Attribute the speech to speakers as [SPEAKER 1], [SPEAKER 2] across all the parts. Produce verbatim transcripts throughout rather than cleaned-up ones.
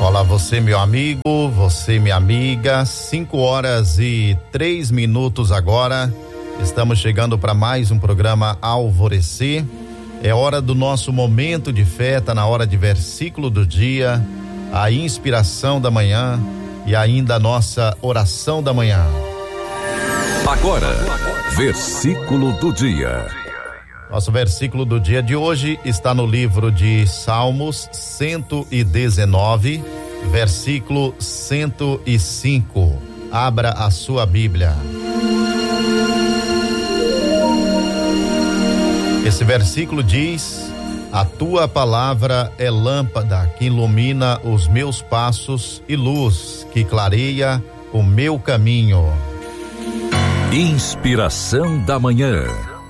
[SPEAKER 1] Olá, você, meu amigo, você, minha amiga. Cinco horas e três minutos agora. Estamos chegando para mais um programa Alvorecer. É hora do nosso momento de fé, tá na hora de versículo do dia, a inspiração da manhã e ainda a nossa oração da manhã.
[SPEAKER 2] Agora, versículo do dia.
[SPEAKER 1] Nosso versículo do dia de hoje está no livro de Salmos cento e dezenove, versículo cento e cinco. Abra a sua Bíblia. Esse versículo diz: a tua palavra é lâmpada que ilumina os meus passos e luz que clareia o meu caminho.
[SPEAKER 2] Inspiração da manhã.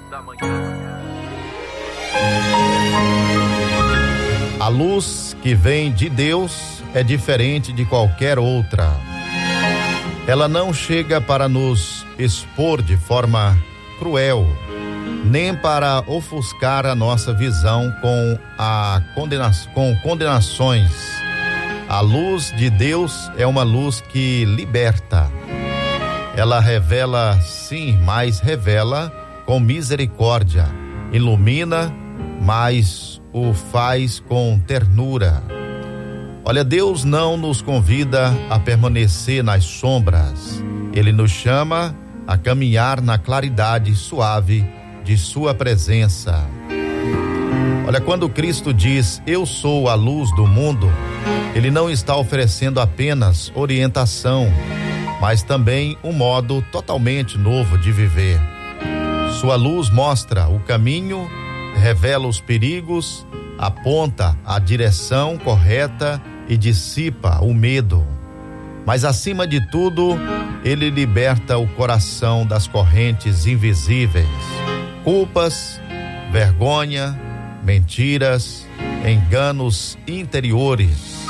[SPEAKER 1] A luz que vem de Deus é diferente de qualquer outra. Ela não chega para nos expor de forma cruel, nem para ofuscar a nossa visão com, a condena- com condenações. A luz de Deus é uma luz que liberta. Ela revela, sim, mas revela com misericórdia. Ilumina, mas o faz com ternura. Olha, Deus não nos convida a permanecer nas sombras. Ele nos chama a caminhar na claridade suave de sua presença. Olha, quando Cristo diz: eu sou a luz do mundo, ele não está oferecendo apenas orientação, mas também um modo totalmente novo de viver. Sua luz mostra o caminho, revela os perigos, aponta a direção correta e dissipa o medo. Mas acima de tudo, ele liberta o coração das correntes invisíveis, culpas, vergonha, mentiras, enganos interiores.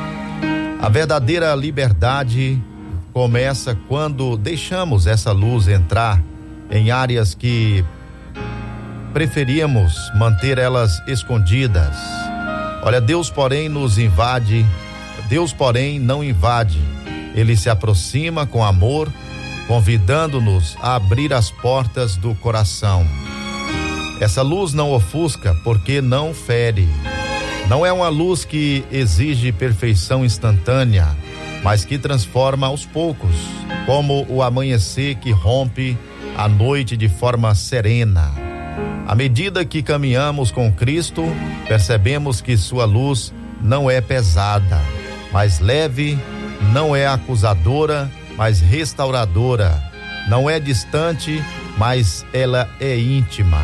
[SPEAKER 1] A verdadeira liberdade começa quando deixamos essa luz entrar em áreas que preferíamos manter elas escondidas. Olha, Deus porém nos invade, Deus porém não invade. Ele se aproxima com amor, convidando-nos a abrir as portas do coração. Essa luz não ofusca porque não fere. Não é uma luz que exige perfeição instantânea, mas que transforma aos poucos, como o amanhecer que rompe a noite de forma serena. À medida que caminhamos com Cristo, percebemos que sua luz não é pesada, mas leve, não é acusadora, mas restauradora, não é distante, mas ela é íntima.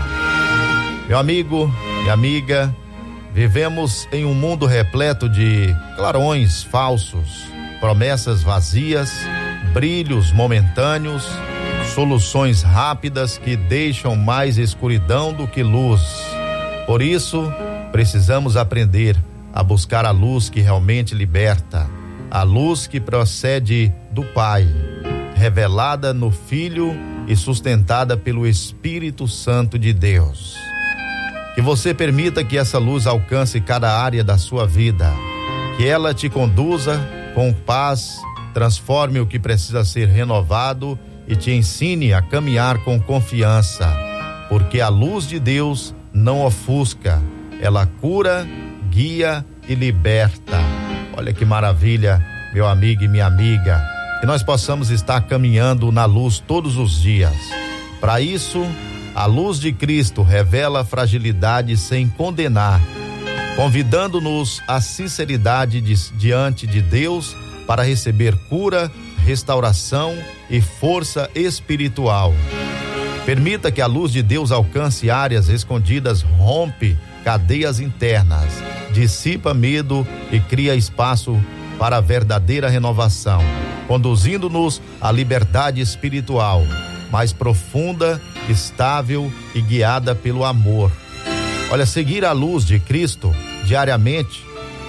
[SPEAKER 1] Meu amigo, minha amiga, vivemos em um mundo repleto de clarões falsos, promessas vazias, brilhos momentâneos, soluções rápidas que deixam mais escuridão do que luz. Por isso, precisamos aprender a buscar a luz que realmente liberta, a luz que procede do Pai, revelada no Filho e sustentada pelo Espírito Santo de Deus. Que você permita que essa luz alcance cada área da sua vida, que ela te conduza com paz, transforme o que precisa ser renovado e te ensine a caminhar com confiança, porque a luz de Deus não ofusca, ela cura, guia e liberta. Olha que maravilha, meu amigo e minha amiga, que nós possamos estar caminhando na luz todos os dias. Para isso, a luz de Cristo revela a fragilidade sem condenar, convidando-nos à sinceridade de, diante de Deus para receber cura, restauração e força espiritual. Permita que a luz de Deus alcance áreas escondidas, rompe cadeias internas, dissipa medo e cria espaço para a verdadeira renovação, conduzindo-nos à liberdade espiritual, mais profunda, estável e guiada pelo amor. Olha, seguir a luz de Cristo diariamente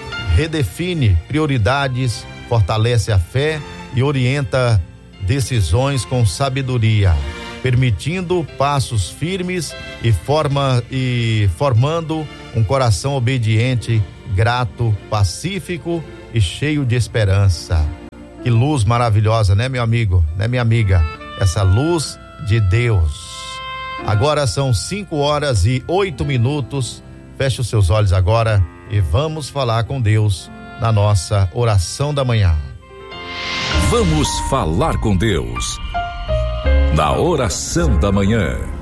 [SPEAKER 1] redefine prioridades, fortalece a fé e orienta decisões com sabedoria, permitindo passos firmes e, forma, e formando um coração obediente, grato, pacífico e cheio de esperança. Que luz maravilhosa, né, meu amigo, né, minha amiga? Essa luz de Deus. Agora são cinco horas e oito minutos. Feche os seus olhos agora e vamos falar com Deus na nossa oração da manhã.
[SPEAKER 2] Vamos falar com Deus na oração da manhã.